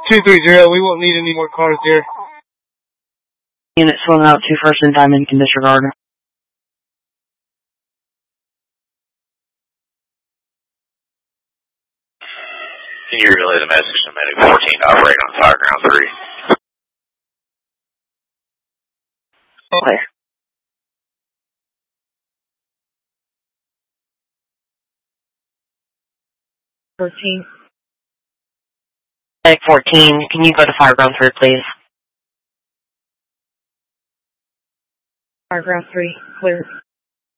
230, we won't need any more cars here. Unit swung out to first and diamond, can disregard. Can you relay the message to Medic 14 to operate on Fireground 3? Clear. Medic 14, can you go to Fireground 3, please? Fireground 3, clear.